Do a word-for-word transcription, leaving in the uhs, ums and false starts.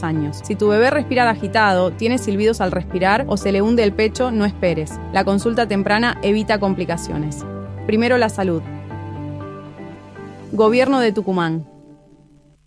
dos años. Si tu bebé respira agitado, tiene silbidos al respirar o se le hunde el pecho, no esperes. La consulta temprana evita complicaciones. Primero la salud. Gobierno de Tucumán.